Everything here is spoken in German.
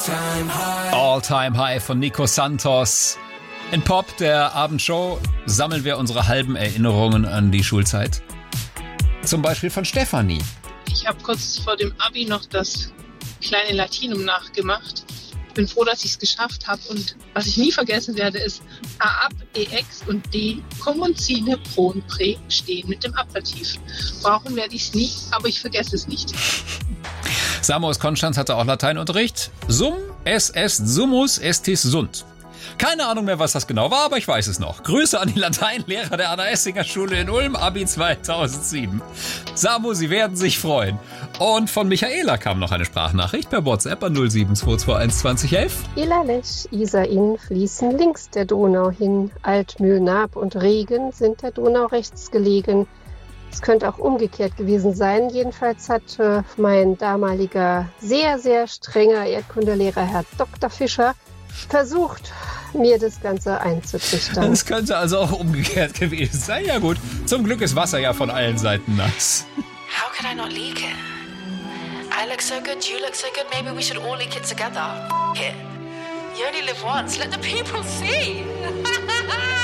All Time High von Nico Santos. In Pop, der Abendshow, sammeln wir unsere halben Erinnerungen an die Schulzeit. Zum Beispiel von Stefanie. Ich habe kurz vor dem Abi noch das kleine Latinum nachgemacht. Bin froh, dass ich es geschafft habe. Und was ich nie vergessen werde, ist A ab, EX und D, Kommunzine, Pron, Prä stehen mit dem Ablativ. Brauchen werde ich es nie, aber ich vergesse es nicht. Samo aus Konstanz hatte auch Lateinunterricht. Sum, es summus, estis sunt. Keine Ahnung mehr, was das genau war, aber ich weiß es noch. Grüße an die Lateinlehrer der Anna-Essinger-Schule in Ulm, Abi 2007. Samu, Sie werden sich freuen. Und von Michaela kam noch eine Sprachnachricht per WhatsApp an 07221 2011. Ilalech, Isar-Inn fließen links der Donau hin. Altmühl, Naab und Regen sind der Donau rechts gelegen. Es könnte auch umgekehrt gewesen sein. Jedenfalls hat mein damaliger, sehr, sehr strenger Erdkundelehrer Herr Dr. Fischer versucht, mir das Ganze einzutrichtern. Es könnte also auch umgekehrt gewesen sein. Ja gut, zum Glück ist Wasser ja von allen Seiten nass. How could I not leak it? I look so good, you look so good, maybe we should all leak it together. F*** it. You only live once, let the people see.